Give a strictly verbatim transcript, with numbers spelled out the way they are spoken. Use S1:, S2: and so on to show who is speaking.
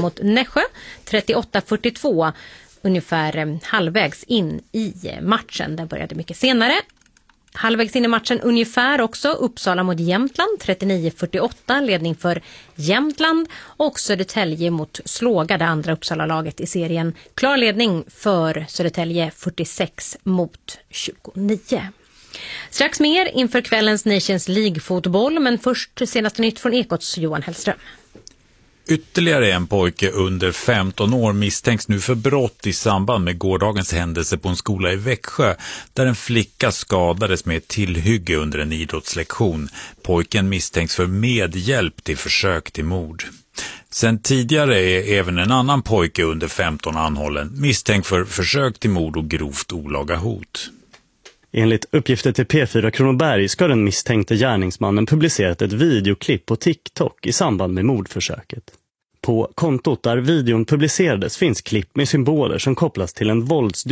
S1: mot Nässjö, trettioåtta fyrtiotvå, ungefär halvvägs in i matchen. Den började mycket senare. Halvvägs in i matchen ungefär också Uppsala mot Jämtland, trettionio fyrtioåtta, ledning för Jämtland, och Södertälje mot Slåga, det andra Uppsala-laget i serien. Klar ledning för Södertälje, fyrtiosex mot tjugonio. Strax mer inför kvällens Nations League-fotboll, men först senaste nytt från Ekots Johan Hellström.
S2: Ytterligare en pojke under femton år misstänks nu för brott i samband med gårdagens händelse på en skola i Växjö, där en flicka skadades med ett tillhygge under en idrottslektion. Pojken misstänks för medhjälp till försök till mord. Sen tidigare är även en annan pojke under femton anhållen, misstänkt för försök till mord och grovt olaga hot.
S3: Enligt uppgifter till P fyra Kronoberg ska den misstänkte gärningsmannen publicerat ett videoklipp på TikTok i samband med mordförsöket. På kontot där videon publicerades finns klipp med symboler som kopplas till en våldsdygd